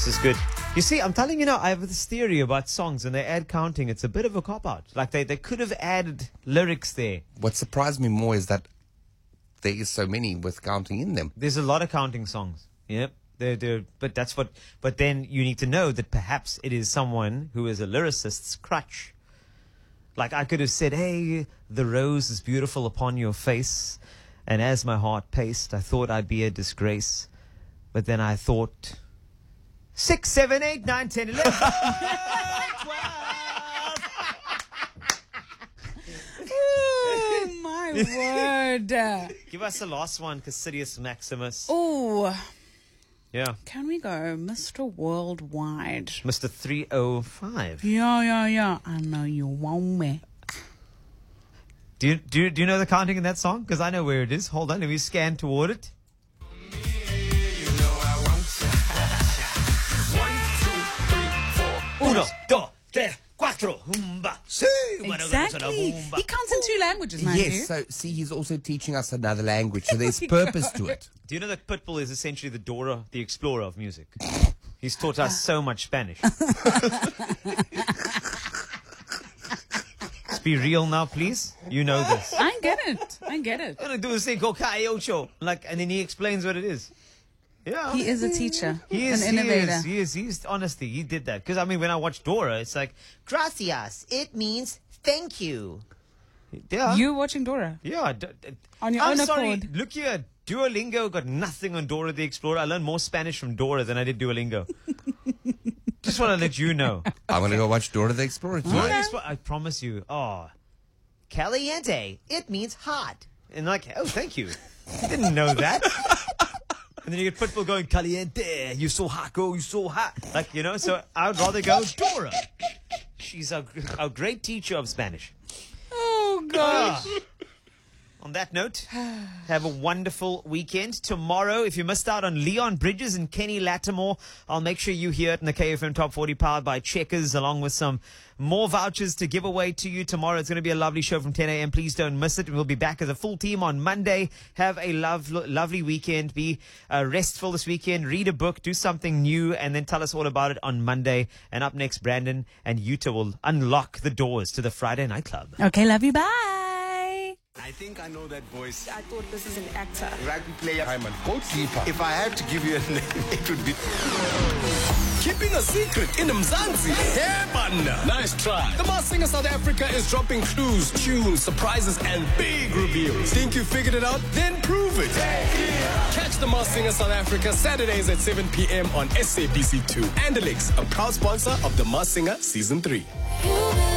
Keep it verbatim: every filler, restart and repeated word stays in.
This is good. You see, I'm telling you now, I have this theory about songs and they add counting. It's a bit of a cop-out. Like, they, they could have added lyrics there. What surprised me more is that there is so many with counting in them. There's a lot of counting songs. Yep. They're, they're, but that's what. But then you need to know that perhaps it is someone who is a lyricist's crutch. Like, I could have said, hey, the rose is beautiful upon your face, and as my heart paced, I thought I'd be a disgrace. But then I thought, six, seven, eight, nine, ten, eleven, twelve. Oh, my word. Give us the last one, Cassidius Maximus. Oh, Yeah. can we go Mister Worldwide? Mister three oh five. Yeah, yeah, yeah. I know you want me. Do you, do you, do you know the counting in that song? Because I know where it is. Hold on, let me scan toward it. Uno, dos, tres, cuatro, humba, sí. Exactly. He counts in two languages, mind you. Yes, so see, he's also teaching us another language, so there's purpose to it. Do you know that Pitbull is essentially the Dora the Explorer of music? He's taught us so much Spanish. Let's be real now, please. You know this. I get it. I get it. I'm gonna do this thing called Kaiocho, like, and then he explains what it is. Yeah, He is a teacher, He is, an innovator. He is, he is, he is, honestly, he did that. Because, I mean, when I watch Dora, it's like, gracias, it means thank you. Yeah. You watching Dora? Yeah. D- d- On your I'm own sorry, accord. look here, Duolingo got nothing on Dora the Explorer. I learned more Spanish from Dora than I did Duolingo. Just want to let you know. I'm going to go watch Dora the Explorer Dora the tonight. Explorer, I promise you. Oh. Caliente, it means hot. And like, oh, thank you. I didn't know that. And then you get Pitbull going, Caliente, you're so hot, girl, you're so hot. Like, you know, so I would rather go Dora. She's a, a great teacher of Spanish. Oh, gosh. Ah. On that note, have a wonderful weekend. Tomorrow, if you missed out on Leon Bridges and Kenny Lattimore, I'll make sure you hear it in the K F M Top forty powered by Checkers, along with some more vouchers to give away to you tomorrow. It's going to be a lovely show from ten a.m. Please don't miss it. We'll be back as a full team on Monday. Have a love, lovely weekend. Be uh, restful this weekend. Read a book. Do something new. And then tell us all about it on Monday. And up next, Brandon and Yuta will unlock the doors to the Friday nightclub. Okay, love you. Bye. I think I know that voice. I thought this is an actor. Rugby player. I'm a goalkeeper. If I had to give you a name, it would be... Keeping a secret in Mzansi. Yeah, partner. Nice try. The Masked Singer South Africa is dropping clues, tunes, surprises, and big reveals. Think you figured it out? Then prove it. Catch The Masked Singer South Africa Saturdays at seven p.m. on S A B C two. Andalix, a proud sponsor of The Masked Singer Season three.